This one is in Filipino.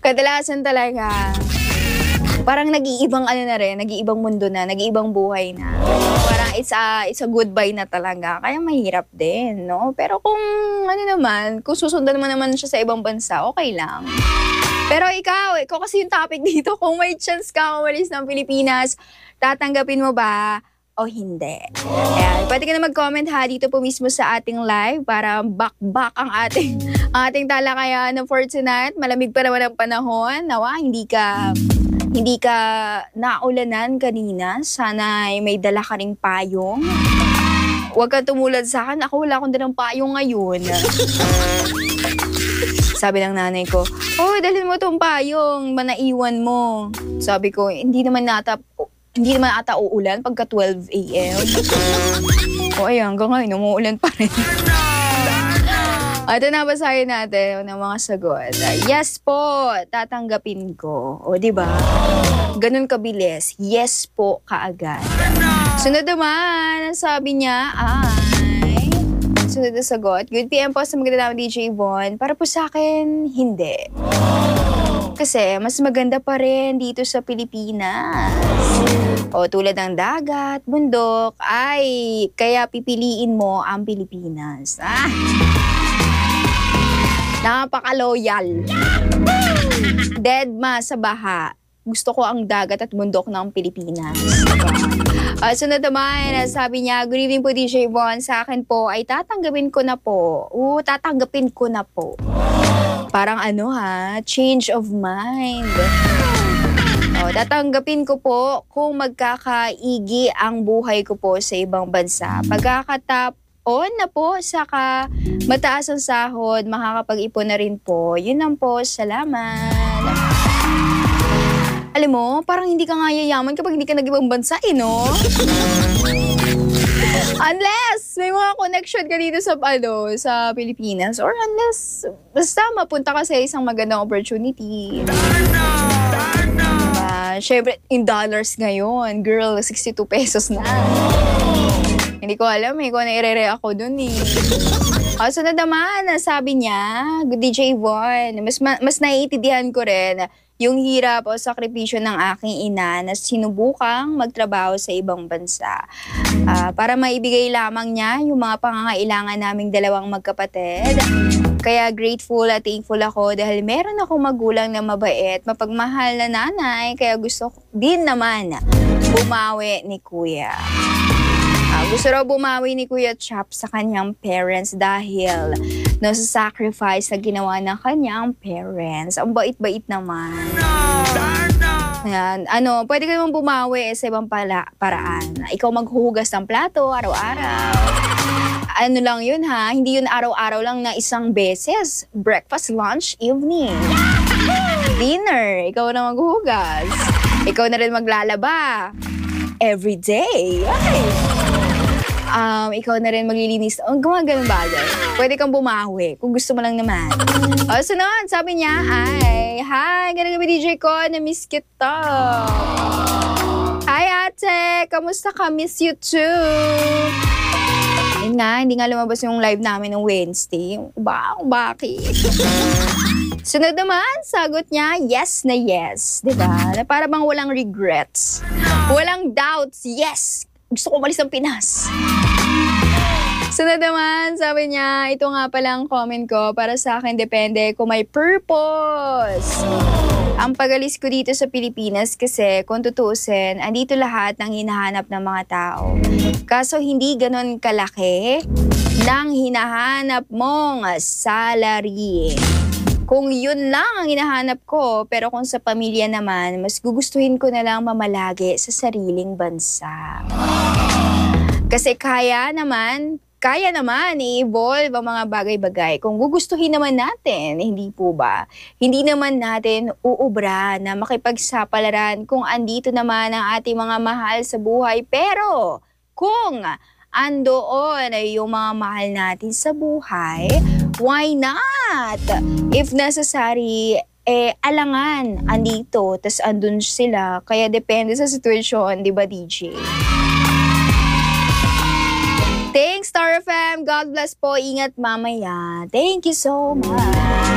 kadalasan talaga, parang nag-iibang ano na rin, nag-iibang mundo na, nag-iibang buhay na. Parang it's a goodbye na talaga. Kaya mahirap din, no? Pero kung ano naman, kung susundan mo naman siya sa ibang bansa, okay lang. Pero ikaw kasi yung topic dito, kung may chance ka umalis ng Pilipinas, tatanggapin mo ba o hindi? Ayan, pwede ka na mag-comment ha dito po mismo sa ating live para back ang ating talakayan for tonight. Malamig pa naman ang panahon. Nawa, hindi ka naulanan kanina. Sana may dala ka ring payong. Huwag kang tumulad sa akin. Ako wala akong dalang payong ngayon. Sabi ng nanay ko, dalhin mo tong payong, manaiwan mo. Sabi ko, hindi naman ata uulan pagka 12 a.m. Ayan, hanggang ngayon, umuulan pa rin. Ito na, basahin natin ng mga sagot. Yes po, tatanggapin ko. O, diba? Ganun kabilis. Yes po, kaagad. Sunod naman, sabi niya ay... Sunod na sagot. Good PM po sa maganda namin DJ Von. Para po sa akin, hindi. Kasi mas maganda pa rin dito sa Pilipinas. O tulad ng dagat, bundok, ay kaya pipiliin mo ang Pilipinas. Napaka-loyal. Deadma sa baha. Gusto ko ang dagat at bundok ng Pilipinas. Diba? Sunod naman, sabi niya, good evening po DJ Von. Sa akin po ay tatanggapin ko na po. Tatanggapin ko na po. Parang change of mind. Tatanggapin ko po kung magkakaigi ang buhay ko po sa ibang bansa. Pagkakataon na po, saka mataas ang sahod, makakapag-ipon na rin po. Yun lang po, salamat. Alam mo, parang hindi ka nga yayaman kapag hindi ka nag-ibang bansa, no? Unless may mga connection ka dito sa Pilipinas, or unless basta mapunta ka sa isang magandang opportunity. Syempre, in dollars ngayon, girl, 62 pesos na. Hindi ko alam kung ano i-re-react ko dun Sunod naman, sabi niya, DJ Von, mas naiintindihan ko rin yung hirap o sakripisyo ng aking ina na sinubukang magtrabaho sa ibang bansa. Para maibigay lamang niya yung mga pangangailangan naming dalawang magkapatid. Kaya grateful at thankful ako dahil meron akong magulang na mabait, mapagmahal na nanay, kaya gusto ko din naman bumawi ni Kuya. Gusto raw bumawi ni Kuya Chap sa kanyang parents dahil sacrifice na ginawa ng kanyang parents. Ang bait-bait naman. Ayan, pwede ka naman bumawi sa ibang paraan. Ikaw maghuhugas ng plato araw-araw. Ano lang yun hindi yun araw-araw lang na isang beses. Breakfast, lunch, evening. Dinner, ikaw na maghuhugas. Ikaw na rin maglalaba. Every day. Ikaw na rin maglilinis. Gumagano'ng bagay. Pwede kang bumawi kung gusto mo lang naman. Sunod, sabi niya ay, hi, ganang gabi DJ ko, na-miss kita. Hi ate, kamusta ka? Miss you too. Ayun nga, hindi nga lumabas yung live namin ng Wednesday. Bakit? Sunod naman, sagot niya, yes na yes. Diba? Na para bang walang regrets. Walang doubts, yes. Gusto ko umalis ng Pinas. Sunod naman, sabi niya, ito nga palang comment ko, para sa akin depende kung may purpose. Ang pag-alis ko dito sa Pilipinas kasi kung tutusin, andito lahat ng hinahanap ng mga tao. Kaso hindi ganon kalaki ng hinahanap mong salary. Kung yun lang ang hinahanap ko, pero kung sa pamilya naman, mas gugustuhin ko na lang mamalagi sa sariling bansa. Kasi kaya naman i-evolve ang mga bagay-bagay. Kung gugustuhin naman natin, hindi po ba? Hindi naman natin uubra na makipagsapalaran kung andito naman ang ating mga mahal sa buhay. Pero kung andoon ay yung mga mahal natin sa buhay, why not? If necessary, alangan andito, tas andun sila. Kaya depende sa sitwasyon, di ba DJ? Thanks, Star FM. God bless po. Ingat mamaya. Thank you so much.